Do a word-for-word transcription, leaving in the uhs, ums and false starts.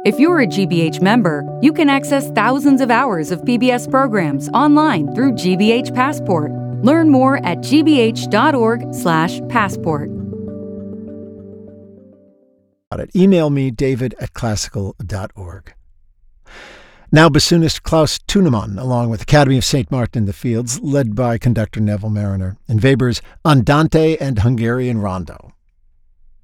If you're a G B H member, you can access thousands of hours of P B S programs online through G B H Passport. Learn more at g b h dot org slash passport. Email me, david at classical dot org. Now bassoonist Klaus Thunemann, along with Academy of Saint Martin in the Fields, led by conductor Neville Mariner, in Weber's Andante and Hungarian Rondo.